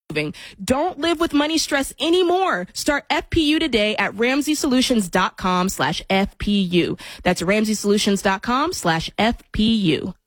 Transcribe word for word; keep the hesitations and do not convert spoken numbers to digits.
Don't live with money stress anymore. Start F P U today at ramsey solutions dot com slash F P U. That's ramsey solutions dot com slash F P U.